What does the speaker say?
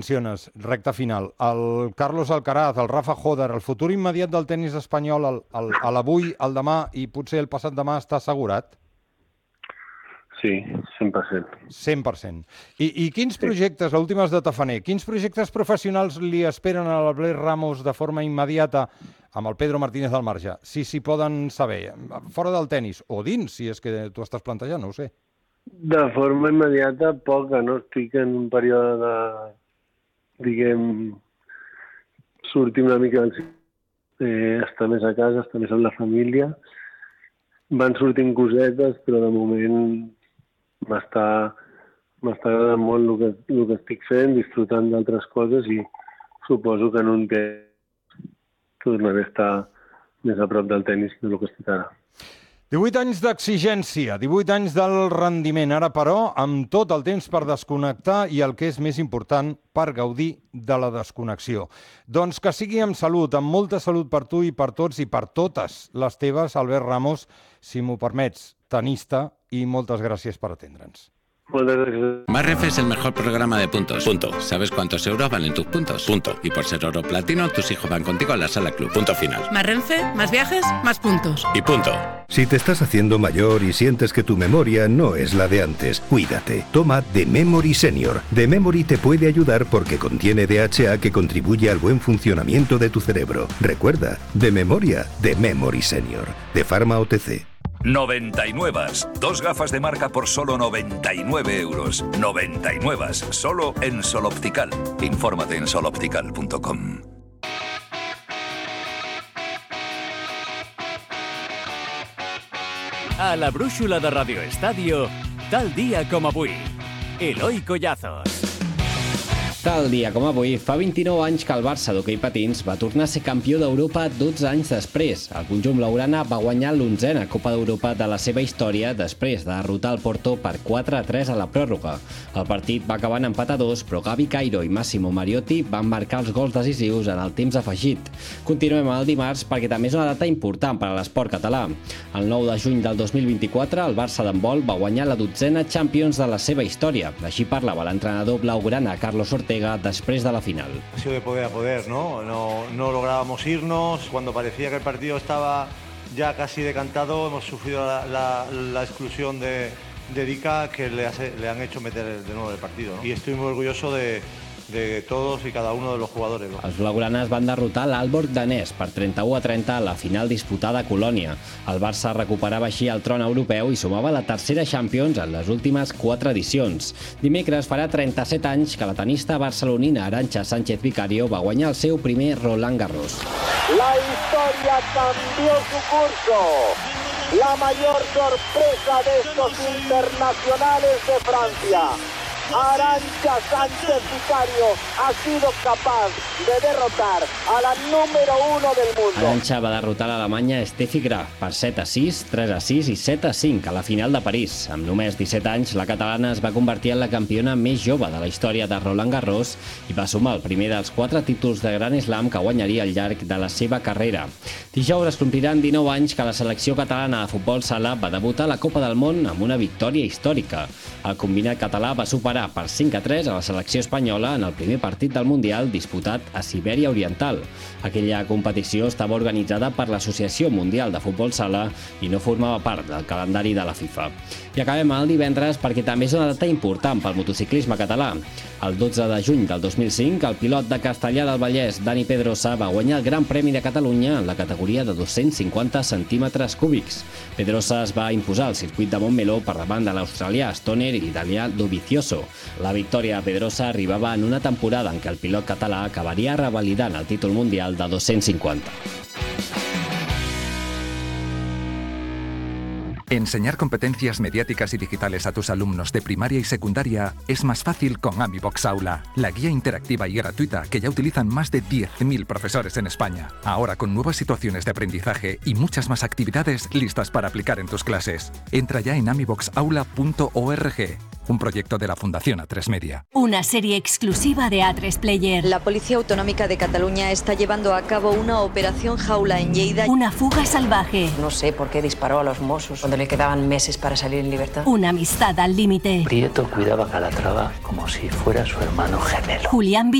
menciones, recta final, el Carlos Alcaraz, el Rafa Joder, el futur immediat del tenis espanyol, l'avui, el demà i potser el passat demà està assegurat? Sí, 100%. 100%. I quins projectes, l'última és de Tafaner, quins projectes professionals li esperen a l'Albert Ramos de forma immediata amb el Pedro Martínez al marge? Si s'hi poden saber, fora del tenis, o dins, si és que t'ho estàs plantejant, no ho sé. De forma immediata, poca, no? Estic en un període de, diguem, sortir una mica del estar més a casa, estar més amb la família. Van sortint cosetes, però de moment m'està agradant molt el que estic fent, disfrutant d'altres coses i suposo que en un temps tornaré a estar més a prop del tenis del que estic ara. 18 anys d'exigència, 18 anys del rendiment, ara però amb tot el temps per desconnectar i el que és més important, per gaudir de la desconnexió. Doncs que sigui amb salut, amb molta salut per tu i per tots i per totes les teves, Albert Ramos, si m'ho permets, tenista, i moltes gràcies per atendre'ns. Moltes gràcies. Más Renfe es el mejor programa de puntos. Punto. ¿Sabes cuántos euros valen tus puntos? Punto. Y por ser oro platino, tus hijos van contigo a la sala club. Punto final. Más Renfe, más viajes, más puntos. Y punto. Si te estás haciendo mayor y sientes que tu memoria no es la de antes, cuídate. Toma The Memory Senior. The Memory te puede ayudar porque contiene DHA que contribuye al buen funcionamiento de tu cerebro. Recuerda, de memoria, The Memory Senior. De Pharma OTC. 99. Dos gafas de marca por solo 99 euros. 99. Solo en Sol Optical. Infórmate en soloptical.com. A la brúixola de Radio Estadio, tal dia com avui. Eloi Collazos. Tal dia com avui, fa 29 anys que el Barça d'hoquei patins va tornar a ser campió d'Europa 12 anys després. El conjunt blaugrana va guanyar l'11a Copa d'Europa de la seva història després de derrotar el Porto per 4-3 a la pròrroga. El partit va acabar en empat a 2, però Gavi Cairo i Massimo Mariotti van marcar els gols decisius en el temps afegit. Continuem el dimarts perquè també és una data important per a l'esport català. El 9 de juny del 2024, el Barça d'handbol va guanyar la 12a Champions de la seva història. Així parlava l'entrenador blaugrana Carlos Ortega después de la final. Ha sido de poder a poder, ¿no? No lográbamos irnos. Cuando parecía que el partido estaba ya casi decantado, hemos sufrido la exclusión de Dika, que le han hecho meter de nuevo el partido, ¿no? Y estoy muy orgulloso de todos y cada uno de los jugadores, ¿no? Els blaugranes van derrotar l'Aalborg danès per 31-30 a la final disputada a Colònia. El Barça recuperava així el tron europeu i sumava la tercera Champions en les últimes 4 edicions. Dimecres farà 37 anys que la tenista barcelonina Arantxa Sánchez Vicario va guanyar el seu primer Roland Garros. La historia cambió su curso. La mayor sorpresa de estos internacionales de Francia. Arantxa Sánchez Vicario ha sido capaz de derrotar a la número 1 del mundo. Arantxa va derrotar l'alemanya Steffi Graf per 7-6, 3-6 i 7-5 a la final de París. Amb només 17 anys, la catalana es va convertir en la campiona més jove de la història de Roland Garros i va sumar el primer dels 4 títols de Grand Slam que guanyaria al llarg de la seva carrera. Dijous es compliran 19 anys que la selecció catalana de futbol sala va debutar a la Copa del Món amb una victòria històrica. El combinat català va superar per 5-3 a la selecció espanyola en el primer partit del Mundial disputat a Sibèria Oriental. Aquella competició estava organitzada per l'Associació Mundial de Futbol Sala i no formava part del calendari de la FIFA. I acabem el divendres perquè també és una data important pel motociclisme català. El 12 de juny del 2005, el pilot de Castellar del Vallès, Dani Pedrosa, va guanyar el Gran Premi de Catalunya en la categoria de 250 centímetres cúbics. Pedrosa es va imposar al circuit de Montmeló per davant de l'australià Stoner i l'italià Dovizioso. La victòria de Pedrosa arribava en una temporada en què el pilot català acabaria revalidant el títol mundial de 250. Enseñar competencias mediáticas y digitales a tus alumnos de primaria y secundaria es más fácil con AmiBox Aula, la guía interactiva y gratuita que ya utilizan más de 10.000 profesores en España. Ahora con nuevas situaciones de aprendizaje y muchas más actividades listas para aplicar en tus clases. Entra ya en amiboxaula.org, un proyecto de la Fundación A3 Media. Una serie exclusiva de A3 Player. La Policía Autonómica de Cataluña está llevando a cabo una operación jaula en Lleida. Una fuga salvaje. No sé por qué disparó a los Mossos cuando le quedaban meses para salir en libertad. Una amistad al límite. Prieto cuidaba a Calatrava como si fuera su hermano gemelo. Julián